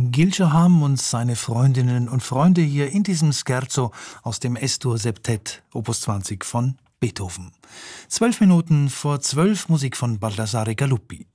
Gil-Shaham und seine Freundinnen und Freunde hier in diesem Scherzo aus dem S-Dur Septett, Opus 20 von Beethoven. 12 Minuten vor 12 Musik von Baldassare Galuppi.